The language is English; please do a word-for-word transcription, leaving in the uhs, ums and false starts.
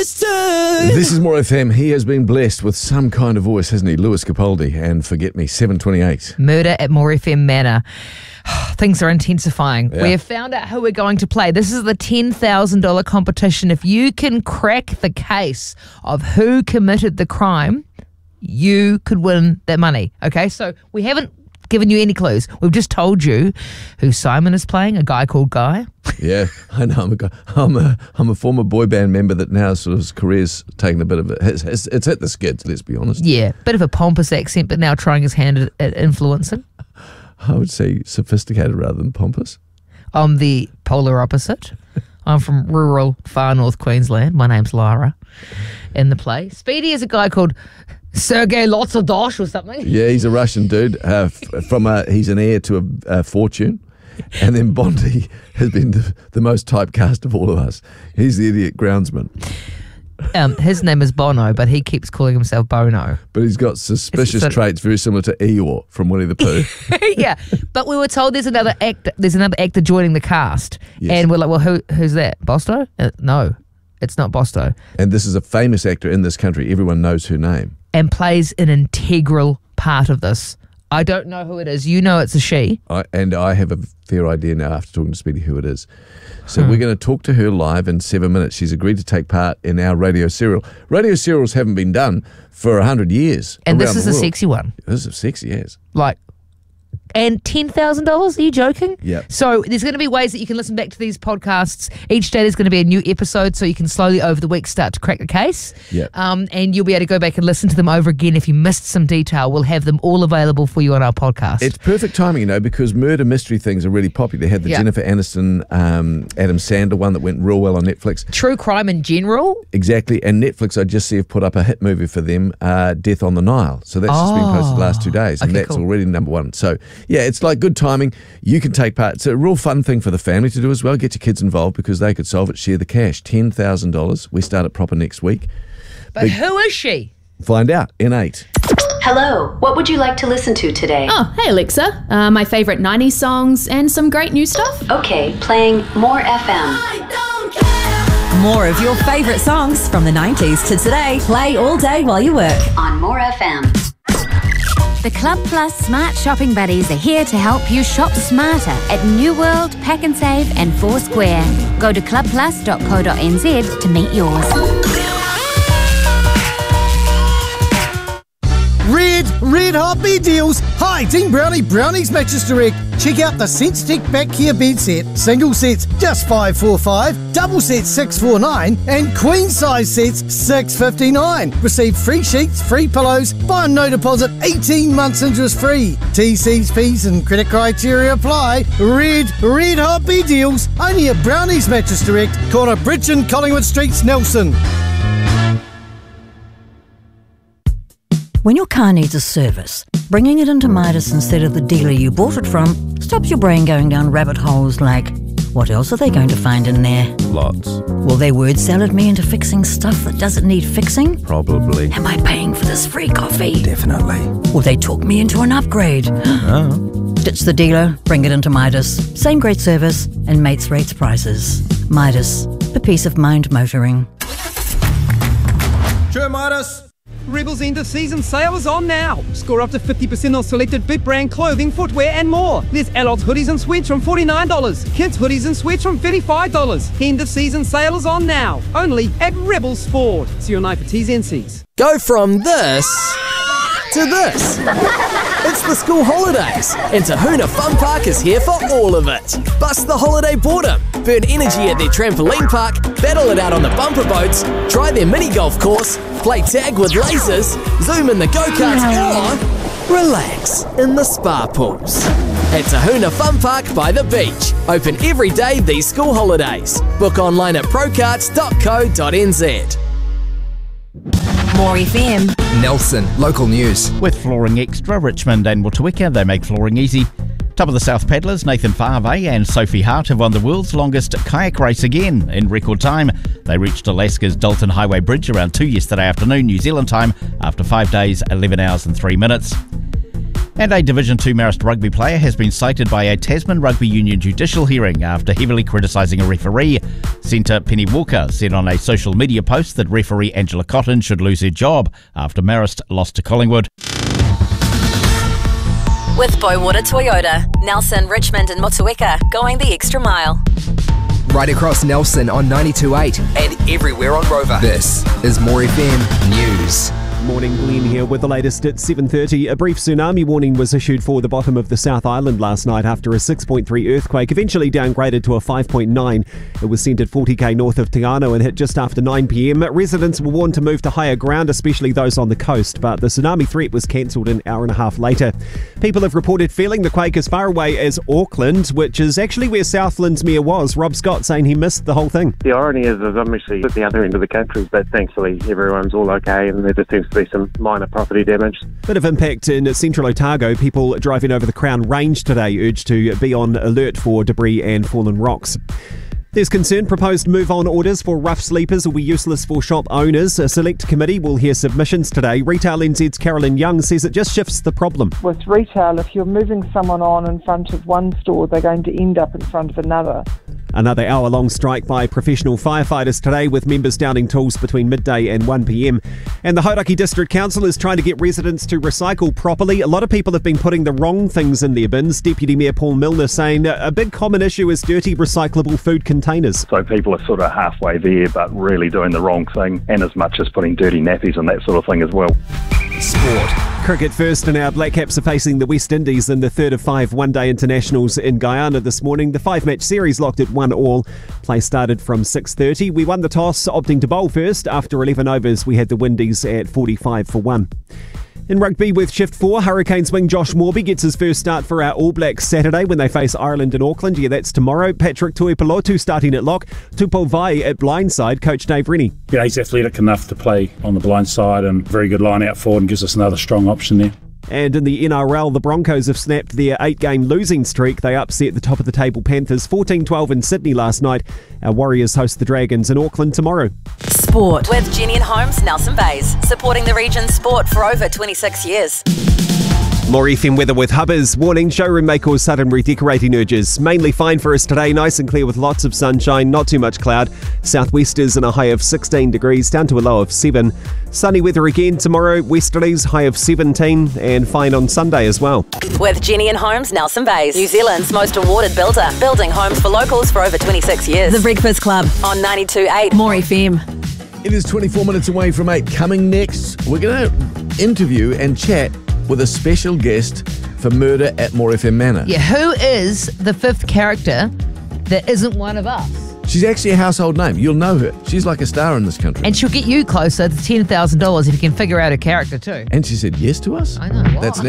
this time. This is More F M. He has been blessed with some kind of voice, hasn't he? Lewis Capaldi and Forget Me, seven twenty-eight. Murder at More F M Manor. Things are intensifying. Yeah. We have found out who we're going to play. This is the ten thousand dollars competition. If you can crack the case of who committed the crime, you could win that money. Okay, so we haven't given you any clues. We've just told you who Simon is playing, a guy called Guy. Yeah, I know. I'm a, guy. I'm a, I'm a former boy band member that now sort of his career's taken a bit of it. It's, it's, it's hit the skids, let's be honest. Yeah, bit of a pompous accent, but now trying his hand at, at influencing. I would say sophisticated rather than pompous. I'm the polar opposite. I'm from rural, far north Queensland. My name's Lara. In the play, Speedy is a guy called Sergei Lotsadosh or something. Yeah, he's a Russian dude. Uh, f- from a, he's an heir to a, a fortune. And then Bondi has been the, the most typecast of all of us. He's the idiot groundsman. Um, his name is Bono, but he keeps calling himself Bono. But he's got suspicious It's- traits very similar to Eeyore from Winnie the Pooh. Yeah, but we were told there's another actor. There's another actor joining the cast, Yes. and we're like, well, who who's that? Bosto? Uh, no, it's not Bosto. And this is a famous actor in this country. Everyone knows her name. And plays an integral part of this. I don't know who it is. You know it's a she. I, and I have a fair idea now after talking to Speedy who it is. So Hmm. we're going to talk to her live in seven minutes. She's agreed to take part in our radio serial. Radio serials haven't been done for a hundred years. And this around is the a world. sexy one. This is sexy, yes. Like, and ten thousand dollars? Are you joking? Yeah. So there's going to be ways that you can listen back to these podcasts. Each day there's going to be a new episode, so you can slowly over the week start to crack the case. Yeah. Um, and you'll be able to go back and listen to them over again. If you missed some detail, we'll have them all available for you on our podcast. It's perfect timing, you know, because murder mystery things are really popular. They had the Yeah. Jennifer Aniston, um, Adam Sandler one that went real well on Netflix. True crime in general. Exactly. And Netflix, I just see, have put up a hit movie for them, uh, Death on the Nile. So that's just been posted the last two days. And Okay, that's cool. already number one. So, yeah, it's like good timing. You can take part. It's a real fun thing for the family to do as well. Get your kids involved because they could solve it. Share the cash. ten thousand dollars. We start it proper next week. But who is she? Find out in eight. Hello, what would you like to listen to today? Oh, hey Alexa. Uh, my favourite nineties songs and some great new stuff. Okay, playing More F M. More of your favourite songs from the nineties to today. Play all day while you work. On More F M. The Club Plus Smart Shopping Buddies are here to help you shop smarter at New World, Pack and Save and Foursquare. Go to club plus dot co dot n z to meet yours. Red, red hot bed deals. Hi, Dean Brownie, Brownie's Mattress Direct. Check out the SenseTech Back Care bed set. Single sets just five forty-five, double sets six forty-nine, and queen size sets six fifty-nine. Receive free sheets, free pillows, buy on no deposit, eighteen months interest free. T Cs, Ps and credit criteria apply. Red, red hot bed deals. Only at Brownie's Mattress Direct, corner Bridge and Collingwood Streets, Nelson. When your car needs a service, bringing it into Midas instead of the dealer you bought it from stops your brain going down rabbit holes like, what else are they going to find in there? Lots. Will they word salad me into fixing stuff that doesn't need fixing? Probably. Am I paying for this free coffee? Definitely. Will they talk me into an upgrade? Oh. Ditch the dealer, bring it into Midas. Same great service and mates rates prices. Midas, for peace of mind motoring. Sure, Midas. Rebel's end of season sale is on now. Score up to fifty percent on selected Big Brand clothing, footwear and more. There's adults hoodies and sweats from forty-nine dollars. Kids hoodies and sweats from thirty-five dollars. End of season sale is on now. Only at Rebel Sport. See your night for T's and C's. Go from this to this. It's the school holidays, and Tahuna Fun Park is here for all of it. Bust the holiday boredom, burn energy at their trampoline park, battle it out on the bumper boats, try their mini golf course, play tag with lasers, zoom in the go-karts, or relax in the spa pools. At Tahuna Fun Park by the beach. Open every day these school holidays. Book online at prokarts dot co dot n z. More F M. Nelson, local news. With Flooring Extra, Richmond and Wotaweka, they make flooring easy. Top of the South paddlers, Nathan Favre and Sophie Hart have won the world's longest kayak race again in record time. They reached Alaska's Dalton Highway Bridge around two yesterday afternoon, New Zealand time, after five days, eleven hours and three minutes. And a Division two Marist rugby player has been cited by a Tasman Rugby Union judicial hearing after heavily criticising a referee. Centre Penny Walker said on a social media post that referee Angela Cotton should lose her job after Marist lost to Collingwood. With Boywater Toyota, Nelson, Richmond and Motueka, going the extra mile. Right across Nelson on ninety-two point eight and everywhere on Rover. This is More F M News. Morning, Glenn here with the latest at seven thirty. A brief tsunami warning was issued for the bottom of the South Island last night after a six point three earthquake, eventually downgraded to a five point nine. It was sent at forty k north of Te Anau and hit just after nine p m. Residents were warned to move to higher ground, especially those on the coast, but the tsunami threat was cancelled an hour and a half later. People have reported feeling the quake as far away as Auckland, which is actually where Southland's mayor was. Rob Scott saying he missed the whole thing. The irony is, is I'm actually at the other end of the country, but thankfully everyone's all okay and there just seems to be some minor property damage. Bit of impact in central Otago. People driving over the Crown Range today urged to be on alert for debris and fallen rocks. There's concern proposed move-on orders for rough sleepers will be useless for shop owners. A select committee will hear submissions today. Retail N Z's Carolyn Young says it just shifts the problem. With retail, if you're moving someone on in front of one store, they're going to end up in front of another. Another hour-long strike by professional firefighters today, with members downing tools between midday and one p m. And the Hauraki District Council is trying to get residents to recycle properly. A lot of people have been putting the wrong things in their bins. Deputy Mayor Paul Milner saying a big common issue is dirty recyclable food containers. So people are sort of halfway there, but really doing the wrong thing, and as much as putting dirty nappies and that sort of thing as well. Sport. Cricket first, and our Black Caps are facing the West Indies in the third of five one-day internationals in Guyana this morning. The five-match series locked at one all. Play started from six thirty. We won the toss, opting to bowl first. After eleven overs, we had the Windies at forty-five for one. In rugby with Shift four, Hurricanes wing Josh Morby gets his first start for our All Blacks Saturday when they face Ireland in Auckland. Yeah, that's tomorrow. Patrick Tuipulotu starting at lock. Tupou Vai at blindside. Coach Dave Rennie. Yeah, he's athletic enough to play on the blind side and very good line out forward and gives us another strong option there. And in the N R L, the Broncos have snapped their eight-game losing streak. They upset the top-of-the-table Panthers fourteen twelve in Sydney last night. Our Warriors host the Dragons in Auckland tomorrow. Sport with Jenny and Holmes, Nelson Bays, supporting the region's sport for over twenty-six years. More F M weather with Hubbers. Warning, showroom may cause sudden redecorating urges. Mainly fine for us today, nice and clear with lots of sunshine, not too much cloud. Southwesters in a high of sixteen degrees, down to a low of seven. Sunny weather again tomorrow, westerlies high of seventeen, and fine on Sunday as well. With Jenny and Holmes, Nelson Bays, New Zealand's most awarded builder, building homes for locals for over twenty-six years. The Breakfast Club on ninety-two point eight More F M. It is twenty-four minutes away from eight. Coming next, we're going to interview and chat with a special guest for Murder at More F M Manor. Yeah, who is the fifth character that isn't one of us? She's actually a household name. You'll know her. She's like a star in this country. And she'll get you closer to ten thousand dollars if you can figure out her character too. And she said yes to us? I know. Why? That's next.